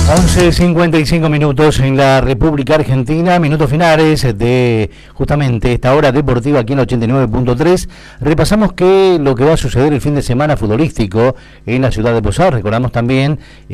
11:55 minutos en la República Argentina, minutos finales de justamente esta hora deportiva aquí en la 89.3. Repasamos lo que va a suceder el fin de semana futbolístico en la ciudad de Posadas. Recordamos también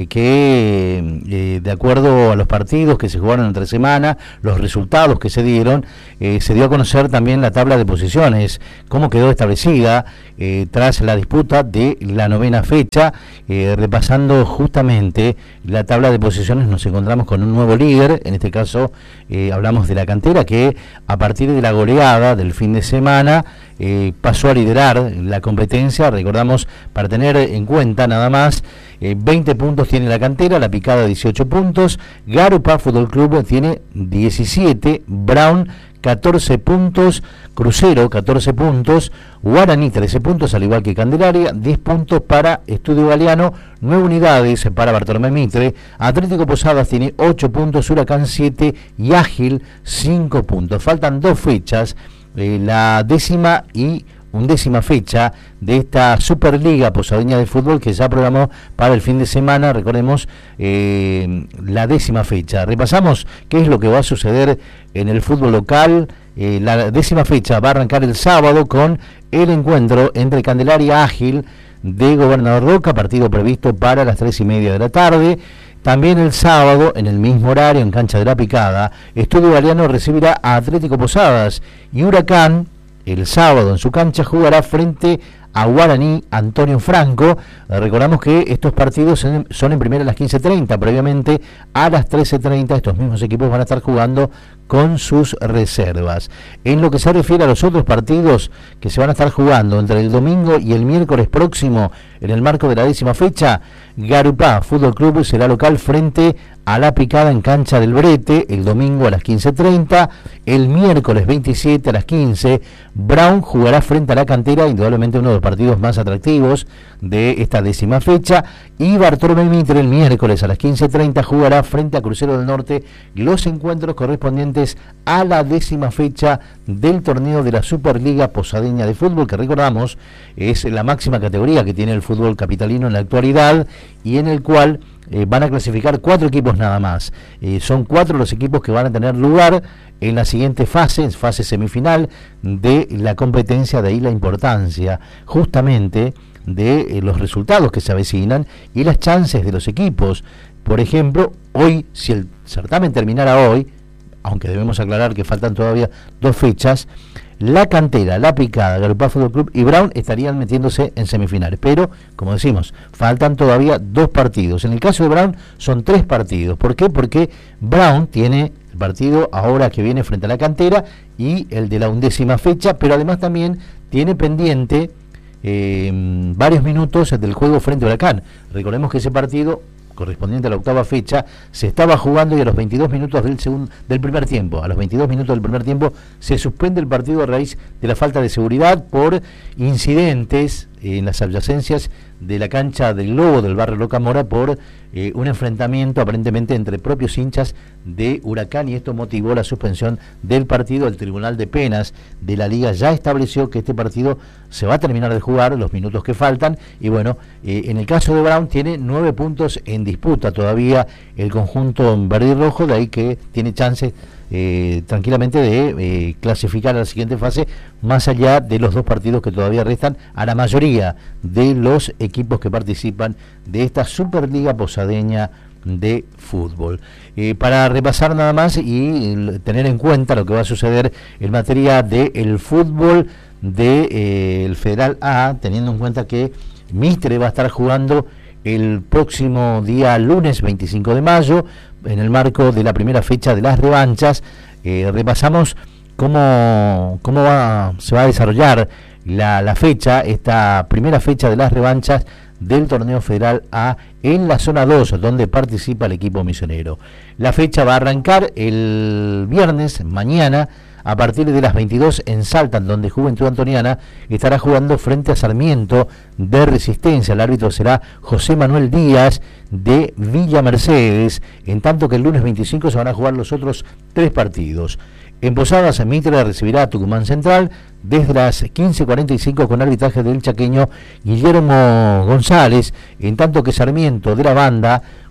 que de acuerdo a los partidos que se jugaron entre semana, los resultados que se dieron, se dio a conocer también la tabla de posiciones, cómo quedó establecida tras la disputa de la 9ª fecha. Repasando justamente la tabla de posiciones, nos encontramos con un nuevo líder. En este caso hablamos de la Cantera, que a partir de la goleada del fin de semana pasó a liderar la competencia. Recordamos, para tener en cuenta nada más, 20 puntos tiene la Cantera, la Picada 18 puntos, Garupá Fútbol Club tiene 17, Brown 14 puntos, Crucero 14 puntos, Guaraní 13 puntos, al igual que Candelaria, 10 puntos para Estudio Galeano, 9 unidades para Bartolomé Mitre, Atlético Posadas tiene 8 puntos, Huracán 7 y Ágil 5 puntos. Faltan 2 fechas, la 10ª y 11ª fecha de esta Superliga Posadeña de Fútbol, que ya programó para el fin de semana. Recordemos, la 10ª fecha. Repasamos qué es lo que va a suceder en el fútbol local. La 10ª fecha va a arrancar el sábado con el encuentro entre Candelaria Ágil de Gobernador Roca, partido previsto para las 3:30 de la tarde. También el sábado, en el mismo horario, en cancha de la Picada, Estudio Galeano recibirá a Atlético Posadas, y Huracán el sábado en su cancha jugará frente a Guaraní Antonio Franco. Recordamos que estos partidos son en primera a las 15:30, previamente a las 13:30 estos mismos equipos van a estar jugando con sus reservas. En lo que se refiere a los otros partidos que se van a estar jugando entre el domingo y el miércoles próximo, en el marco de la 10ª fecha, Garupá Fútbol Club será local frente a la Picada en cancha del Brete el domingo a las 15:30, el miércoles 27 a las 15, Brown jugará frente a la Cantera, indudablemente uno de los partidos más atractivos de esta 10ª fecha, y Bartolomé Mitre el miércoles a las 15:30 jugará frente a Crucero del Norte, los encuentros correspondientes a la 10ª fecha del torneo de la Superliga Posadeña de Fútbol, que recordamos es la máxima categoría que tiene el fútbol capitalino en la actualidad, y en el cual van a clasificar 4 equipos nada más. Son 4 los equipos que van a tener lugar en la siguiente fase semifinal de la competencia. De ahí la importancia justamente de los resultados que se avecinan y las chances de los equipos. Por ejemplo, hoy, si el certamen terminara hoy, aunque debemos aclarar que faltan todavía 2 fechas, la Cantera, la Picada, Garupá Fútbol Club y Brown estarían metiéndose en semifinales, pero como decimos, faltan todavía 2 partidos. En el caso de Brown son 3 partidos. ¿Por qué? Porque Brown tiene el partido ahora que viene frente a la Cantera y el de la 11ª fecha, pero además también tiene pendiente varios minutos del juego frente a Huracán. Recordemos que ese partido correspondiente a la 8ª fecha se estaba jugando, y a los 22 minutos del primer tiempo, se suspende el partido a raíz de la falta de seguridad por incidentes en las adyacencias de la cancha del Globo del barrio Locamora por un enfrentamiento aparentemente entre propios hinchas de Huracán, y esto motivó la suspensión del partido. El Tribunal de Penas de la Liga ya estableció que este partido se va a terminar de jugar los minutos que faltan, y bueno, en el caso de Brown tiene 9 puntos en disputa todavía el conjunto verde y rojo, de ahí que tiene chances tranquilamente de clasificar a la siguiente fase, más allá de los 2 partidos que todavía restan a la mayoría de los equipos que participan de esta Superliga Posadeña de Fútbol. Para repasar nada más y tener en cuenta lo que va a suceder en materia del fútbol del Federal A, teniendo en cuenta que Mitre va a estar jugando el próximo día lunes 25 de mayo, en el marco de la primera fecha de las revanchas. Repasamos cómo se va a desarrollar la fecha, esta primera fecha de las revanchas del torneo Federal A en la zona 2, donde participa el equipo misionero. La fecha va a arrancar el viernes, mañana, a partir de las 22 en Salta, donde Juventud Antoniana estará jugando frente a Sarmiento de Resistencia. El árbitro será José Manuel Díaz de Villa Mercedes, en tanto que el lunes 25 se van a jugar los otros 3 partidos. En Posadas, Mitre recibirá a Tucumán Central desde las 15:45 con arbitraje del chaqueño Guillermo González, en tanto que Sarmiento de la Banda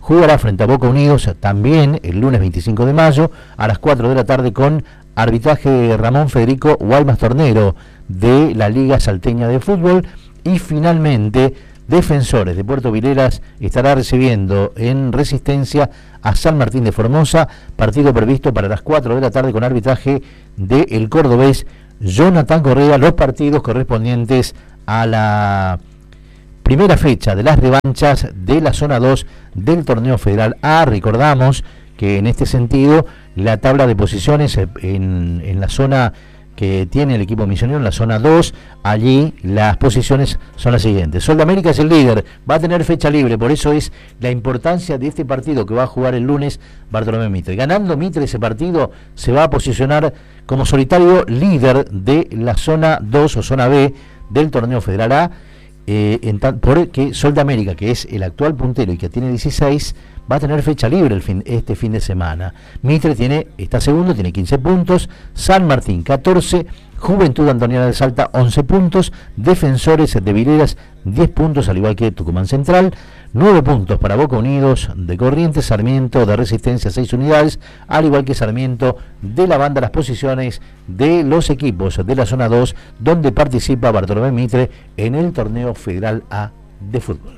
jugará frente a Boca Unidos también el lunes 25 de mayo a las 4 de la tarde con arbitraje de Ramón Federico Guaymas Tornero de la Liga Salteña de Fútbol. Y finalmente Defensores de Puerto Vileras estará recibiendo en Resistencia a San Martín de Formosa, partido previsto para las 4 de la tarde con arbitraje del cordobés Jonathan Correa, los partidos correspondientes a la primera fecha de las revanchas de la zona 2 del torneo federal A. Recordamos que en este sentido la tabla de posiciones en la zona que tiene el equipo misionero, en la zona 2, allí las posiciones son las siguientes. Sol de América es el líder, va a tener fecha libre, por eso es la importancia de este partido que va a jugar el lunes Bartolomé Mitre. Ganando Mitre ese partido, se va a posicionar como solitario líder de la zona 2 o zona B del torneo federal A, porque Sol de América, que es el actual puntero y que tiene 16, va a tener fecha libre este fin de semana. Mitre está segundo, tiene 15 puntos, San Martín 14, Juventud Antoniana de Salta 11 puntos, Defensores de Vileras 10 puntos, al igual que Tucumán Central, 9 puntos para Boca Unidos de Corrientes, Sarmiento de Resistencia 6 unidades, al igual que Sarmiento de la banda las posiciones de los equipos de la zona 2, donde participa Bartolomé Mitre en el torneo federal A de fútbol.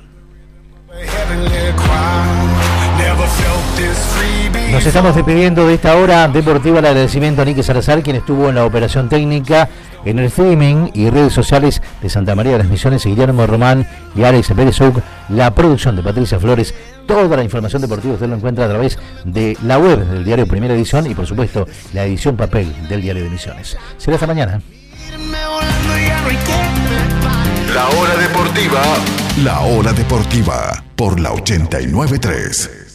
Nos estamos despidiendo de esta hora deportiva. El agradecimiento a Nique Salazar, quien estuvo en la operación técnica, en el streaming y redes sociales de Santa María de las Misiones, y Guillermo Román y Alex Pérez Uc, la producción de Patricia Flores. Toda la información deportiva usted lo encuentra a través de la web del diario Primera Edición y por supuesto la edición papel del diario de Misiones. Será hasta mañana. La hora deportiva por la 89.3.